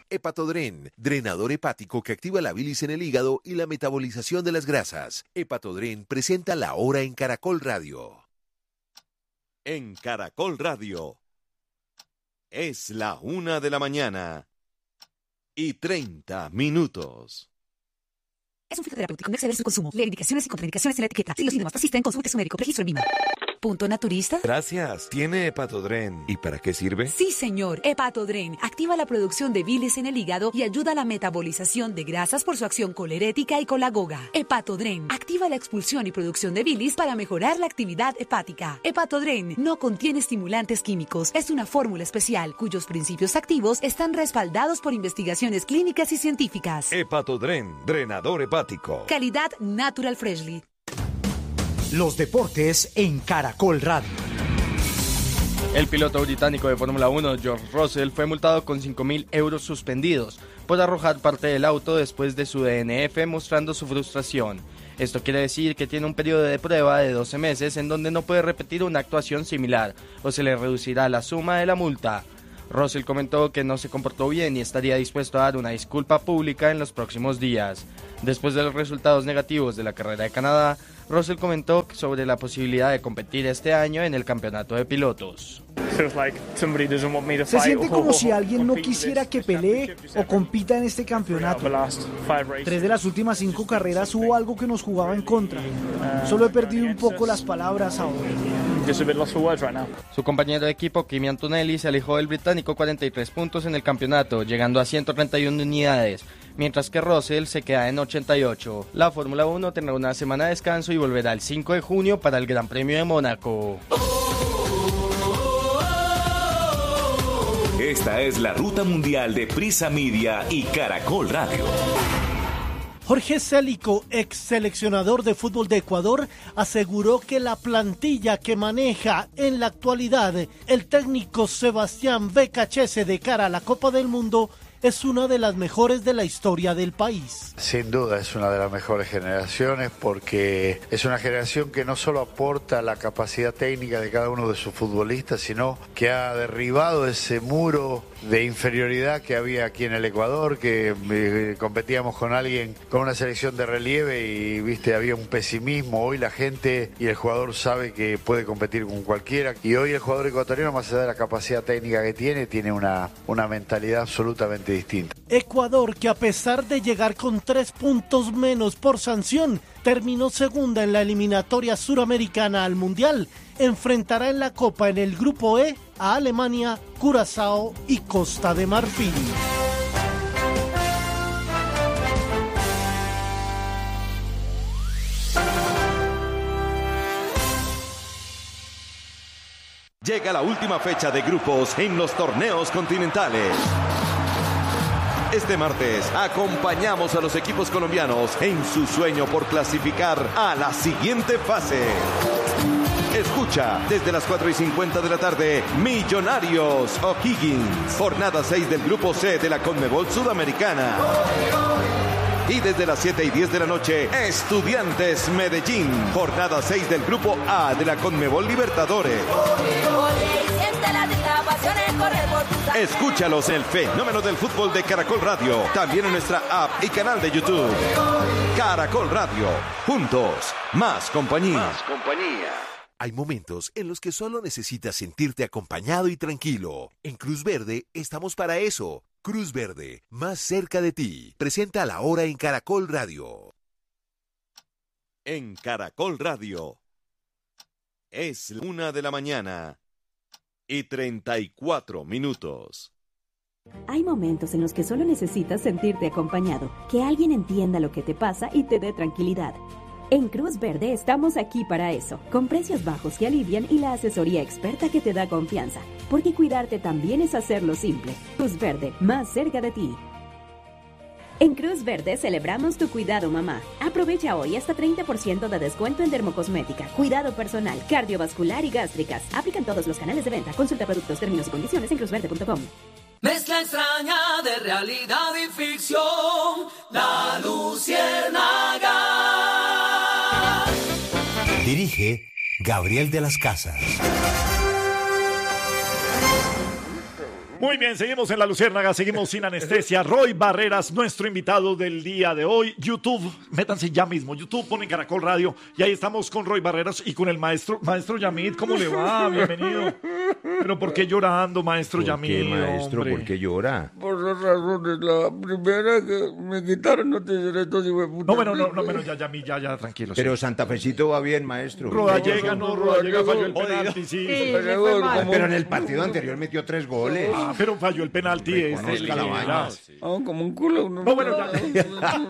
Hepatodren, drenador hepático que activa la bilis en el hígado y la metabolización de las grasas. Hepatodren presenta La Hora en Caracol Radio. En Caracol Radio es la 1:30 a.m. Es un fitoterapéutico, no exceder su consumo. Lee indicaciones y contraindicaciones en la etiqueta. Si los síntomas persisten, consulte a su médico. Registro en Lima. ¿Punto naturista? Gracias. ¿Tiene Hepatodren? ¿Y para qué sirve? Sí, señor. Hepatodren activa la producción de bilis en el hígado y ayuda a la metabolización de grasas por su acción colerética y colagoga. Hepatodren activa la expulsión y producción de bilis para mejorar la actividad hepática. Hepatodren no contiene estimulantes químicos. Es una fórmula especial cuyos principios activos están respaldados por investigaciones clínicas y científicas. Hepatodren, drenador hepático. Calidad Natural Freshly. Los deportes en Caracol Radio. El piloto británico de Fórmula 1, George Russell, fue multado con 5.000 euros suspendidos por arrojar parte del auto después de su DNF, mostrando su frustración. Esto quiere decir que tiene un periodo de prueba de 12 meses en donde no puede repetir una actuación similar o se le reducirá la suma de la multa. Russell comentó que no se comportó bien y estaría dispuesto a dar una disculpa pública en los próximos días. Después de los resultados negativos de la carrera de Canadá, Russell comentó sobre la posibilidad de competir este año en el campeonato de pilotos. Se siente como si alguien no quisiera que pelee o compita en este campeonato. 3 de las últimas 5 carreras hubo algo que nos jugaba en contra. Solo he perdido un poco las palabras ahora. Su compañero de equipo, Kimi Antonelli, se alejó del británico 43 puntos en el campeonato, llegando a 131 unidades, mientras que Russell se queda en 88. La Fórmula 1 tendrá una semana de descanso y volverá el 5 de junio para el Gran Premio de Mónaco. Esta es la ruta mundial de Prisa Media y Caracol Radio. Jorge Célico, ex seleccionador de fútbol de Ecuador, aseguró que la plantilla que maneja en la actualidad el técnico Sebastián Becachese de cara a la Copa del Mundo es una de las mejores de la historia del país. Sin duda es una de las mejores generaciones porque es una generación que no solo aporta la capacidad técnica de cada uno de sus futbolistas, sino que ha derribado ese muro de inferioridad que había aquí en el Ecuador, que competíamos con alguien con una selección de relieve y había un pesimismo. Hoy la gente y el jugador sabe que puede competir con cualquiera y hoy el jugador ecuatoriano, más allá de la capacidad técnica que tiene una mentalidad absolutamente distinta. Ecuador, que a pesar de llegar con 3 puntos menos por sanción, terminó segunda en la eliminatoria suramericana al Mundial, enfrentará en la Copa en el Grupo E a Alemania, Curazao y Costa de Marfil. Llega la última fecha de grupos en los torneos continentales. Este martes acompañamos a los equipos colombianos en su sueño por clasificar a la siguiente fase. Escucha desde las 4:50 de la tarde Millonarios O'Higgins, jornada 6 del grupo C de la Conmebol Sudamericana. Y desde las 7:10 de la noche, Estudiantes Medellín, jornada 6 del grupo A de la Conmebol Libertadores. Escúchalos en el fenómeno del fútbol de Caracol Radio, también en nuestra app y canal de YouTube. Caracol Radio, juntos, más compañía. Hay momentos en los que solo necesitas sentirte acompañado y tranquilo. En Cruz Verde estamos para eso. Cruz Verde, más cerca de ti. Presenta La Hora en Caracol Radio. En Caracol Radio es 1:34 a.m. Hay momentos en los que solo necesitas sentirte acompañado, que alguien entienda lo que te pasa y te dé tranquilidad. En Cruz Verde estamos aquí para eso, con precios bajos que alivian y la asesoría experta que te da confianza, porque cuidarte también es hacerlo simple. Cruz Verde, más cerca de ti. En Cruz Verde celebramos tu cuidado, mamá. Aprovecha hoy hasta 30% de descuento en dermocosmética, cuidado personal, cardiovascular y gástricas. Aplican todos los canales de venta. Consulta productos, términos y condiciones en cruzverde.com. Mezcla extraña de realidad y ficción, La Luciérnaga. Dirige Gabriel de las Casas. Muy bien, seguimos en La Luciérnaga, seguimos sin anestesia. Roy Barreras, nuestro invitado del día de hoy. YouTube, métanse ya mismo. YouTube, ponen Caracol Radio. Y ahí estamos con Roy Barreras y con el maestro Yamid. ¿Cómo le va? Bienvenido. Pero ¿por qué llorando, maestro Yamid? ¿Por qué, maestro? Hombre? ¿Por qué llora? Por dos razones. La primera, que me quitaron los derechos y me No, bueno, ya, Yamid, ya, tranquilo. Pero sí. Santa Fecito va bien, maestro. Rodallega falló el penalti, sí. Pero en el partido anterior metió 3 goles. Ah, pero falló el penalti. Como un culo. No, bueno, ya.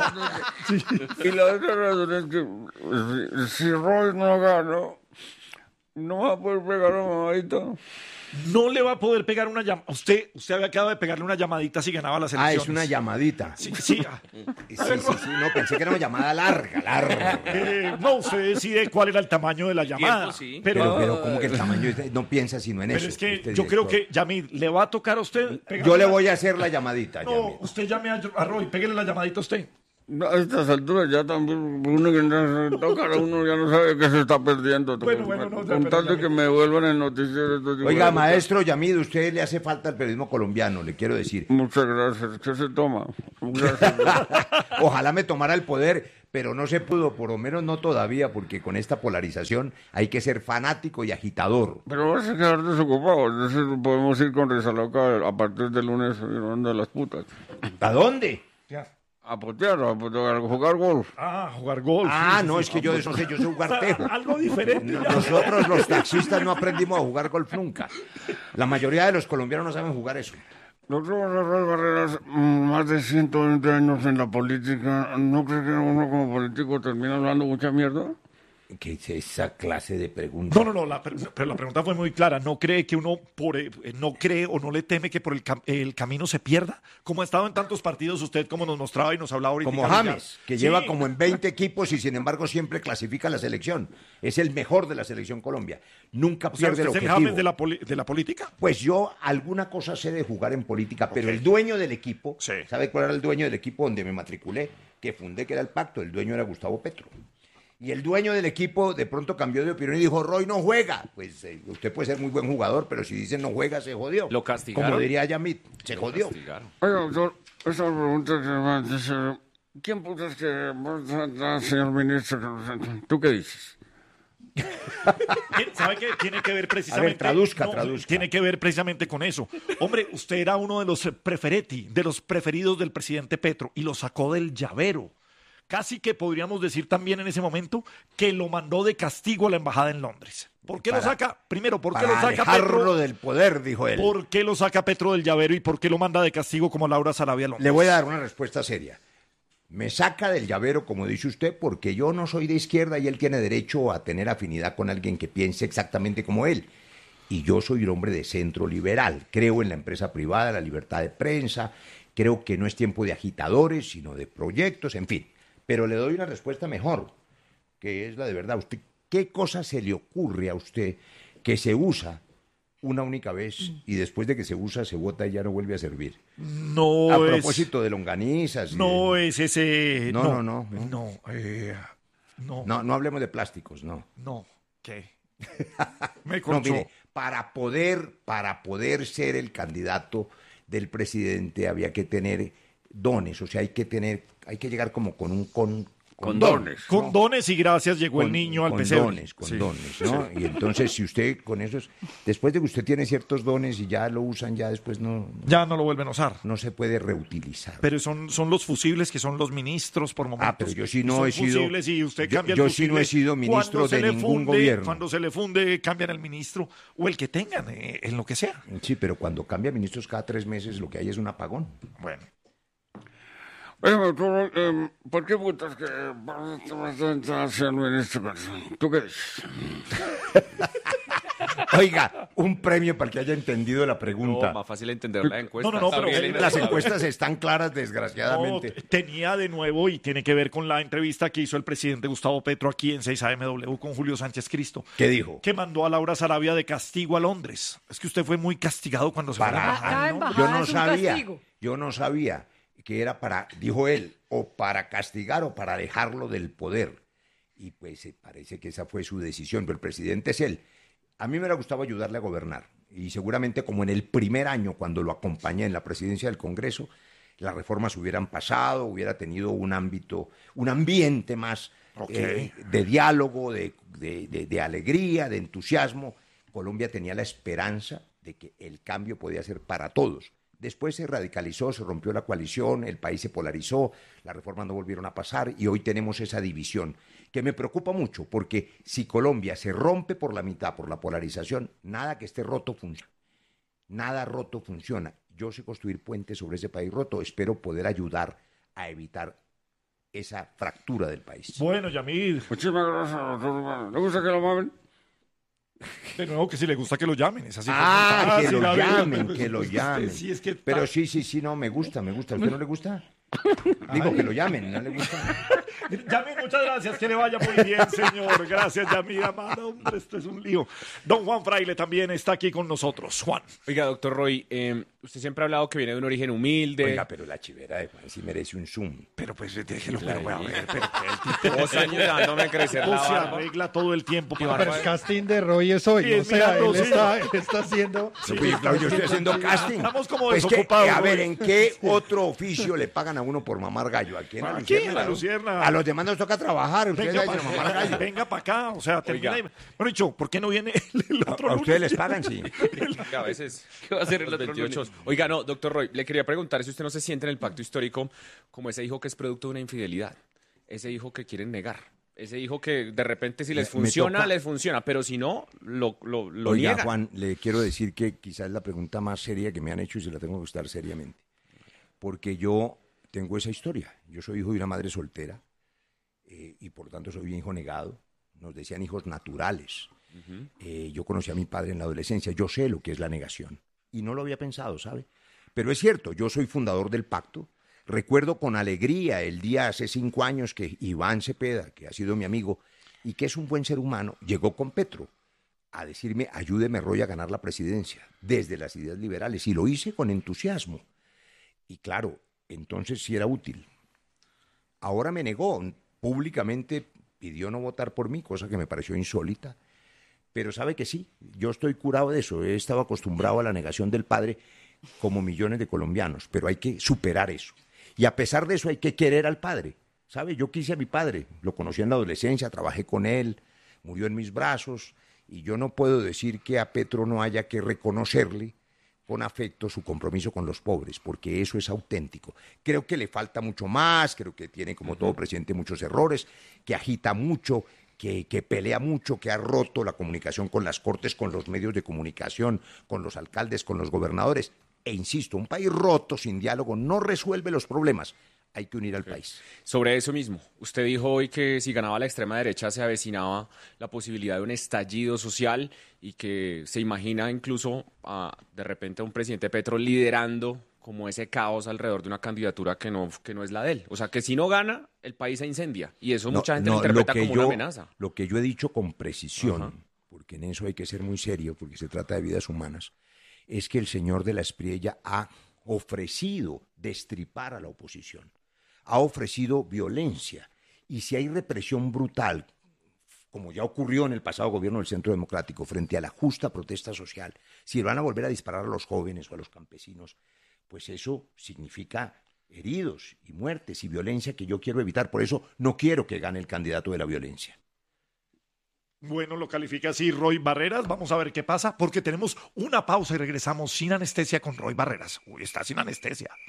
Y la otra razón es que si Roy no gana, no va a poder pegar a mamadita. No le va a poder pegar una llamadita. Usted había quedado de pegarle una llamadita si ganaba las elecciones. Es una llamadita. Sí. Sí, no, pensé que era una llamada larga. No, usted decide cuál era el tamaño de la llamada. Tiempo, sí. Pero ¿cómo que el tamaño? No piensa sino en eso. Pero es que usted yo creo director. que, Yamid, le va a tocar a usted. Yo le voy a hacer la llamadita, No, Yamid. usted llame a Roy, pégale la llamadita a usted. A estas alturas ya también uno que no se toca, uno ya no sabe qué se está perdiendo. Con tal de que me vuelvan el noticiero. Oiga, maestro Yamid, usted le hace falta al periodismo colombiano, le quiero decir. Muchas gracias. ¿Qué se toma? Ojalá me tomara el poder, pero no se pudo, por lo menos no todavía, porque con esta polarización hay que ser fanático y agitador. Pero vas a quedar desocupado. Es decir, podemos ir con Rizaloca a partir del lunes de las putas. ¿A dónde? A potear, a jugar golf. Ah, jugar golf. No, es que yo de eso sé, yo sé jugar tejo. Algo diferente. Nosotros los taxistas no aprendimos a jugar golf nunca. La mayoría de los colombianos no saben jugar eso. Doctor Roy Barreras, más de 120 años en la política, ¿no cree que uno como político termina hablando mucha mierda? ¿Qué es esa clase de pregunta? No, pero la pregunta fue muy clara. ¿No cree que uno no cree o no le teme que por el camino se pierda? Como ha estado en tantos partidos usted, como nos mostraba y nos hablaba ahorita. Como James, que lleva como en 20 equipos y sin embargo siempre clasifica a la selección. Es el mejor de la selección Colombia. Nunca pierde el objetivo. ¿Es el James de la política? Pues yo alguna cosa sé de jugar en política, pero el dueño del equipo, ¿sabe cuál era el dueño del equipo donde me matriculé? Que fundé, que era el Pacto. El dueño era Gustavo Petro. Y el dueño del equipo de pronto cambió de opinión y dijo, Roy no juega. Pues usted puede ser muy buen jugador, pero si dicen no juega, se jodió. Lo castigaron. Como diría Yamid, se jodió. Oiga, doctor, esa pregunta que me dice, ¿quién putas que señor ministro? ¿Tú qué dices? ¿Sabe qué? Tiene que ver precisamente... A ver, traduzca. Tiene que ver precisamente con eso. Hombre, usted era uno de los preferidos del presidente Petro y lo sacó del llavero. Casi que podríamos decir también en ese momento que lo mandó de castigo a la embajada en Londres. ¿Por qué lo saca? Primero, ¿por qué lo saca Petro del poder, dijo él? ¿Por qué lo saca Petro del llavero y por qué lo manda de castigo como Laura Sarabia a Londres? Le voy a dar una respuesta seria. Me saca del llavero, como dice usted, porque yo no soy de izquierda y él tiene derecho a tener afinidad con alguien que piense exactamente como él. Y yo soy un hombre de centro liberal. Creo en la empresa privada, la libertad de prensa. Creo que no es tiempo de agitadores, sino de proyectos, en fin. Pero le doy una respuesta mejor, que es la de verdad. ¿Usted qué cosa se le ocurre a usted que se usa una única vez y después de que se usa se bota y ya no vuelve a servir? No a propósito de longanizas. No es ese... No hablemos de plásticos, no. No, ¿qué? Me corchó. No, mire, para poder ser el candidato del presidente había que tener dones, o sea, hay que llegar como con un dones. Con dones y gracias llegó el niño al pesebre. Con dones, ¿no? Y entonces si usted con esos, después de que usted tiene ciertos dones y ya lo usan, ya después no... Ya no lo vuelven a usar. No se puede reutilizar. Pero son los fusibles que son los ministros por momentos. Pero yo sí no he sido... Y usted cambia yo sí no he sido ministro de ningún gobierno. Cuando se le funde, cambian el ministro o el que tengan, en lo que sea. Sí, pero cuando cambia ministros cada 3 meses lo que hay es un apagón. Bueno. ¿Por qué votas que sea el ministro? ¿Tú qué dices? Oiga, un premio para el que haya entendido la pregunta. No, más fácil entender la encuesta. No, pero las encuestas están claras, desgraciadamente. No, tenía de nuevo, y tiene que ver con la entrevista que hizo el presidente Gustavo Petro aquí en 6AMW con Julio Sánchez Cristo. ¿Qué dijo? Que mandó a Laura Sarabia de castigo a Londres. Es que usted fue muy castigado cuando se fue a la embajada, ¿no? Yo no sabía que era para, dijo él, o para castigar o para alejarlo del poder. Y pues parece que esa fue su decisión, pero el presidente es él. A mí me hubiera gustado ayudarle a gobernar. y seguramente como en el primer año cuando lo acompañé en la presidencia del Congreso, las reformas hubieran pasado, hubiera tenido un ambiente más de diálogo, de alegría, de entusiasmo. Colombia tenía la esperanza de que el cambio podía ser para todos. Después se radicalizó, se rompió la coalición, el país se polarizó, las reformas no volvieron a pasar y hoy tenemos esa división que me preocupa mucho, porque si Colombia se rompe por la mitad por la polarización, nada que esté roto funciona. Nada roto funciona. Yo sé construir puentes sobre ese país roto. Espero poder ayudar a evitar esa fractura del país. Bueno, Yamil. Muchísimas gracias, doctor. ¿Le gusta que lo mamen? De nuevo, que si le gusta que lo llamen. Es así que lo llamen, que lo llamen. Sí, es que pero sí, no, me gusta. ¿A usted no le gusta? Digo, que lo llamen, ¿no le gusta? Yamil, muchas gracias, que le vaya muy bien, señor. Gracias, Yamil, amado. Hombre, esto es un lío. Don Juan Fraile también está aquí con nosotros. Juan. Oiga, doctor Roy, usted siempre ha hablado que viene de un origen humilde. Oiga, pero la chivera de Juan sí merece un zoom. Pero pues déjelo, pero voy a ver. Pero el tipo 2 años dejándome crecer la se barba. arregla todo el tiempo. Pero el casting de Roy es hoy, o sea, él está haciendo... Sí, yo estoy haciendo casting. Estamos como pues desocupados. A ver, ¿en qué otro oficio le pagan a uno por mamar gallo? ¿A quién? A Lucierna. A los demás nos toca trabajar. Ustedes mamar gallo. Venga para acá. O sea, termina. Bueno, dicho, ¿por qué no viene el otro? A ustedes les pagan, sí. A veces. ¿Qué va a hacer el otro 28? Oiga, no, doctor Roy, le quería preguntar si usted no se siente en el pacto histórico como ese hijo que es producto de una infidelidad. Ese hijo que quieren negar. Ese hijo que de repente si les funciona, les funciona, pero si no, lo Oiga, niegan. Juan, le quiero decir que quizás es la pregunta más seria que me han hecho y se la tengo que gustar seriamente. Porque yo tengo esa historia. Yo soy hijo de una madre soltera y por tanto soy hijo negado. Nos decían hijos naturales. Yo conocí a mi padre en la adolescencia. Yo sé lo que es la negación. Y no lo había pensado, ¿sabe? Pero es cierto, yo soy fundador del pacto. Recuerdo con alegría el día hace 5 años que Iván Cepeda, que ha sido mi amigo y que es un buen ser humano, llegó con Petro a decirme, ayúdeme Roy a ganar la presidencia desde las ideas liberales. Y lo hice con entusiasmo. Y claro, entonces sí era útil. Ahora me negó, públicamente pidió no votar por mí, cosa que me pareció insólita. Pero sabe que sí, yo estoy curado de eso. He estado acostumbrado a la negación del padre como millones de colombianos, pero hay que superar eso. Y a pesar de eso hay que querer al padre. ¿Sabe? Yo quise a mi padre, lo conocí en la adolescencia, trabajé con él, murió en mis brazos, y yo no puedo decir que a Petro no haya que reconocerle con afecto su compromiso con los pobres, porque eso es auténtico. Creo que le falta mucho más, creo que tiene, como todo presidente, muchos errores, que agita mucho, que pelea mucho, que ha roto la comunicación con las cortes, con los medios de comunicación, con los alcaldes, con los gobernadores. E insisto, un país roto, sin diálogo, no resuelve los problemas. Hay que unir al país. Sobre eso mismo, usted dijo hoy que si ganaba la extrema derecha se avecinaba la posibilidad de un estallido social y que se imagina incluso de repente a un presidente Petro liderando como ese caos alrededor de una candidatura que no es la de él. O sea, que si no gana, el país se incendia. Y eso mucha gente lo interpreta como una amenaza. Lo que yo he dicho con precisión, porque en eso hay que ser muy serio, porque se trata de vidas humanas, es que el señor de la Espriella ha ofrecido destripar a la oposición. Ha ofrecido violencia. Y si hay represión brutal, como ya ocurrió en el pasado gobierno del Centro Democrático, frente a la justa protesta social, si van a volver a disparar a los jóvenes o a los campesinos, pues eso significa heridos y muertes y violencia que yo quiero evitar. Por eso no quiero que gane el candidato de la violencia. Bueno, lo califica así Roy Barreras. Vamos a ver qué pasa, porque tenemos una pausa y regresamos sin anestesia con Roy Barreras. Uy, está sin anestesia.